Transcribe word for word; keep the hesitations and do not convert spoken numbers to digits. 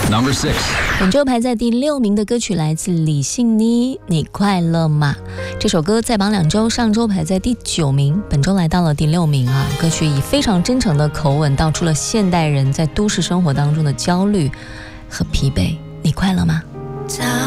Number six， 本周排在第六名的歌曲来自李信妮，你快乐吗？这首歌在榜两周，上周排在第九名，本周来到了第六名啊。歌曲以非常真诚的口吻道出了现代人在都市生活当中的焦虑和疲惫。你快乐吗？